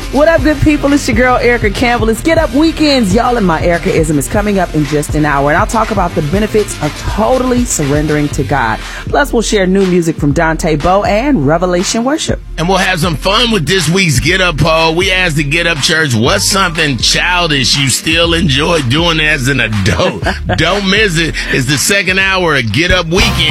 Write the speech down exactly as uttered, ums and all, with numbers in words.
What up, good people? It's your girl, Erica Campbell. It's Get Up Weekends, y'all, and my Ericaism is coming up in just an hour. And I'll talk about the benefits of totally surrendering to God. Plus, we'll share new music from Dante Bowe and Revelation Worship. And we'll have some fun with this week's Get Up poll. We asked the Get Up Church, what's something childish you still enjoy doing as an adult? Don't miss it. It's the second hour of Get Up Weekend.